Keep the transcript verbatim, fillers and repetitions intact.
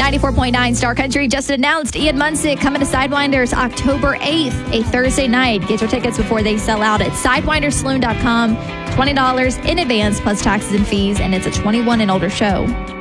ninety-four point nine Star Country just announced Ian Munsick coming to Sidewinders October eighth, a Thursday night. Get your tickets before they sell out at sidewinders saloon dot com. twenty dollars in advance plus taxes and fees, and it's a twenty-one and older show.